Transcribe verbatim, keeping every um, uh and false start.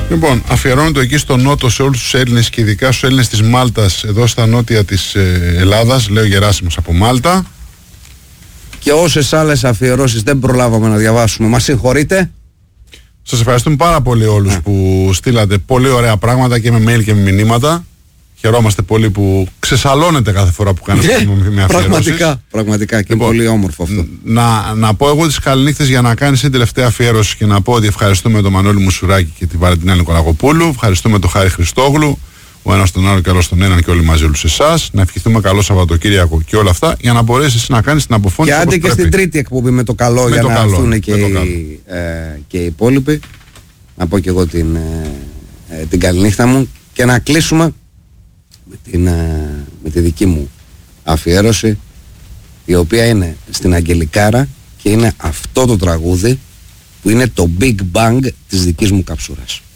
Λοιπόν, αφιερώνω εκεί στο νότο σε όλους τους Έλληνες και ειδικά στους Έλληνες της Μάλτας, εδώ στα νότια της ε, Ελλάδας. Λέω Γεράσιμος από Μάλτα. Και όσες άλλες αφιερώσεις δεν προλάβαμε να διαβάσουμε, μας συγχωρείτε. Σας ευχαριστούμε πάρα πολύ όλους yeah. που στείλατε πολύ ωραία πράγματα και με mail και με μηνύματα. Χαιρόμαστε πολύ που ξεσαλώνετε κάθε φορά που κάνετε yeah. με αφιερώσεις. Πραγματικά, πραγματικά και λοιπόν, πολύ όμορφο αυτό. Να, να πω εγώ τις καληνύχτες για να κάνεις την τελευταία αφιέρωση και να πω ότι ευχαριστούμε τον Μανώλη Μουσουράκη και τη Βαλεντίνα Νικολακοπούλου. Ευχαριστούμε τον Χάρη Χριστόγλου, ο ένας τον άλλο και άλλο τον έναν και όλοι μαζί όλους εσάς. Να ευχηθούμε καλό Σαββατοκύριακο και όλα αυτά για να μπορέσεις να κάνεις την αποφώνηση. Και άντε και πρέπει. Στην τρίτη εκπομπή με το καλό με για το να καλό, έρθουν και, οι, ε, και οι υπόλοιποι. Να πω και εγώ την, ε, ε, την καληνύχτα μου και να κλείσουμε με, την, ε, με τη δική μου αφιέρωση, η οποία είναι στην Αγγελικάρα και είναι αυτό το τραγούδι που είναι το Big Bang της δικής μου καψούρας.